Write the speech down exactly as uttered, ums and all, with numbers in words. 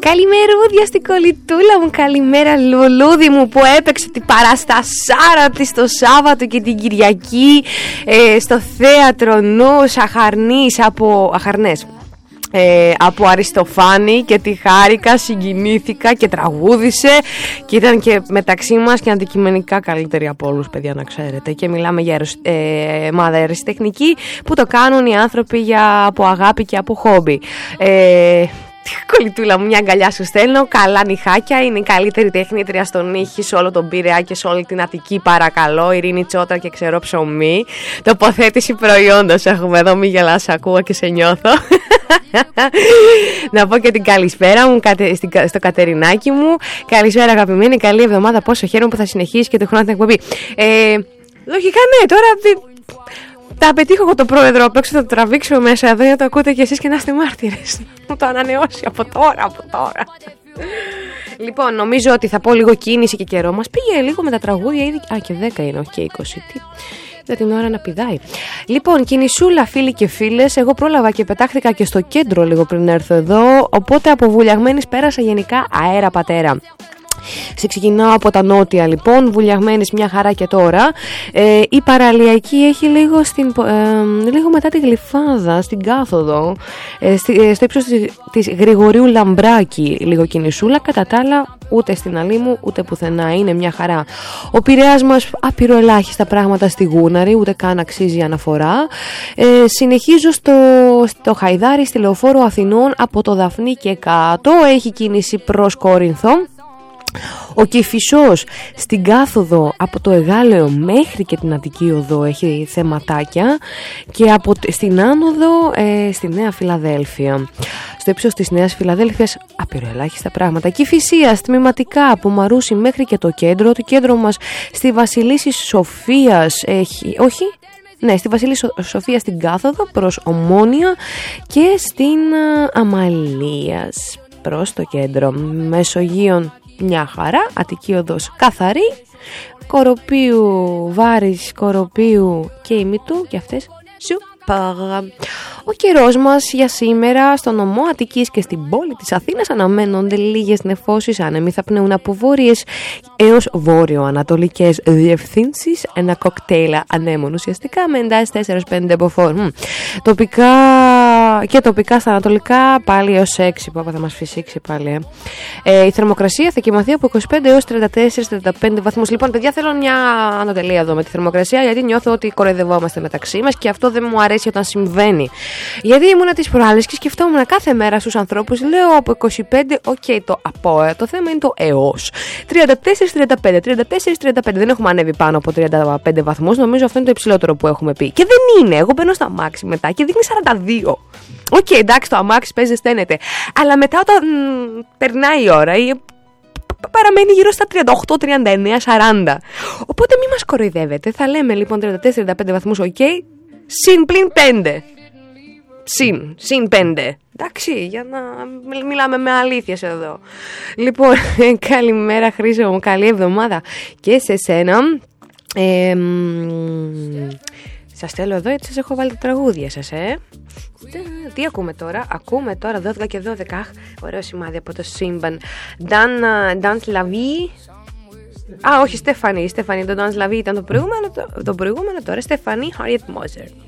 Καλημερούδια στην κολλητούλα μου, καλημέρα λουλούδι μου που έπαιξε την παραστασάρα της το Σάββατο και την Κυριακή ε, στο θέατρο Νου Αχαρνής από Αχαρνές. Ε, από Αριστοφάνη και τη χάρηκα, συγκινήθηκα και τραγούδισε και ήταν και μεταξύ μας και αντικειμενικά καλύτερη από όλους, παιδιά, να ξέρετε. Και μιλάμε για ε, μάδα αριστεχνική που το κάνουν οι άνθρωποι για, από αγάπη και από χόμπι. ε, Κολλητούλα μου, μια αγκαλιά σου στέλνω. Καλά νυχάκια, είναι η καλύτερη τεχνήτρια στον ήχη σε όλο τον Πειραιά και σε όλη την Αττική, παρακαλώ. Ειρήνη Τσότρα και Ξερό Ψωμί. Τοποθέτηση προϊόντος έχουμε εδώ, μη γελάς, ακούω και σε νιώθω. Να πω και την καλησπέρα μου στο Κατερινάκι μου. Καλησπέρα αγαπημένη, καλή εβδομάδα. Πόσο χαίρομαι που θα συνεχίσει και το χρόνο την εκπομπή. ε, Λογικά ναι, τώρα θα πετύχω εγώ το πρόεδρο απ' έξω, θα το τραβήξω μέσα εδώ για να το ακούτε κι εσείς και να είστε μάρτυρες. Μου το ανανεώσει από τώρα, από τώρα. Λοιπόν, νομίζω ότι θα πω λίγο κίνηση και καιρό. Μας πήγε λίγο με τα τραγούδια ήδη. Α, και δέκα είναι, όχι και είκοσι. Τι... Για την ώρα να πηδάει. Λοιπόν, κινησούλα φίλοι και φίλες. Εγώ πρόλαβα και πετάχτηκα και στο κέντρο λίγο πριν έρθω εδώ. Οπότε από Βουλιαγμένης πέρασα γενικά αέρα πατέρα. Σε ξεκινάω από τα νότια λοιπόν, Βουλιαγμένης μια χαρά και τώρα. ε, Η παραλιακή έχει λίγο, στην, ε, λίγο μετά τη Γλυφάδα, στην κάθοδο, ε, στη, ε, στο ύψος της, της Γρηγορίου Λαμπράκη λίγο κινησούλα. Κατά τα άλλα ούτε στην Αλήμου ούτε πουθενά, είναι μια χαρά. Ο Πειραιάς μας άπειρο ελάχιστα πράγματα στη Γούναρη, ούτε καν αξίζει αναφορά. ε, Συνεχίζω στο, στο Χαϊδάρι, στη Λεωφόρο Αθηνών, από το Δαφνί και κάτω έχει κίνηση προς Κόρινθο. Ο Κηφισός στην κάθοδο από το Εγάλεο μέχρι και την Αττική Οδό έχει θεματάκια και από, στην άνοδο ε, στη Νέα Φιλαδέλφια. Στο ύψος της Νέας Φιλαδέλφειας απειροελάχιστα πράγματα. Κηφισίας τμηματικά από Μαρούσι μέχρι και το κέντρο. Το κέντρο μας στη Βασιλίσσης Σοφίας έχει... όχι... Ναι, στη Βασίλη Σοφία στην κάθοδο προς Ομόνια και στην Αμαλίας προς το κέντρο. Μεσογείων μια χαρά, Αττική Οδός καθαρή, Κοροπίου, Βάρης, Κοροπίου και ημιτού και αυτές σου πάγα. Ο καιρός μας για σήμερα στο νομό Αττικής και στην πόλη της Αθήνας αναμένονται λίγες νεφώσεις, άνεμοι θα πνέουν από βόρειες έως βόρειο-ανατολικές διευθύνσεις, ένα κοκτέιλ ανέμων ουσιαστικά με εντάσεις τέσσερα πέντε μποφόρ. Τοπικά και τοπικά στα ανατολικά πάλι έως έξι, που θα μας φυσήξει πάλι. Ε. Ε, η θερμοκρασία θα κοιμαθεί από είκοσι πέντε έως τριάντα τέσσερα τριάντα πέντε βαθμούς. Λοιπόν, παιδιά, θέλω μια ανατελεία εδώ με τη θερμοκρασία, γιατί νιώθω ότι κοροϊδευόμαστε μεταξύ μας και αυτό δεν μου αρέσει όταν συμβαίνει. Γιατί ήμουνα τις προάλλες και σκεφτόμουν κάθε μέρα στους ανθρώπους, λέω από είκοσι πέντε, οκ, okay, το από, το θέμα είναι το έως. τριάντα τέσσερα τριάντα πέντε, τριάντα τέσσερα τριάντα πέντε, δεν έχουμε ανέβει πάνω από τριάντα πέντε βαθμούς, νομίζω αυτό είναι το υψηλότερο που έχουμε πει. Και δεν είναι, εγώ μπαίνω στο αμάξι μετά και δείχνει σαράντα δύο. Οκ, okay, εντάξει, το αμάξι παίζει, ζεσταίνεται. Αλλά μετά όταν μ, περνάει η ώρα, η, παραμένει γύρω στα τριάντα οκτώ, τριάντα εννέα, σαράντα. Οπότε μην μας κοροϊδεύετε. Θα λέμε λοιπόν τριάντα τέσσερα τριάντα πέντε βαθμούς, οκ, okay, συν πλην πέντε. Συν, συν πέντε. Εντάξει, για να μιλάμε με αλήθειες εδώ. Λοιπόν, καλημέρα Χρήσο μου, καλή εβδομάδα και σε σένα. Ε, σας στέλνω εδώ γιατί σας έχω βάλει τα τραγούδια σας, ε. Τι ακούμε τώρα? Ακούμε τώρα δώδεκα και δώδεκα. Αχ, ωραίο σημάδι από το σύμπαν. Dance la vie. Α, όχι, Στέφανη. Στέφανη, το Dance la vie ήταν το προηγούμενο. Το, το προηγούμενο τώρα, Στέφανη Harriet Moser.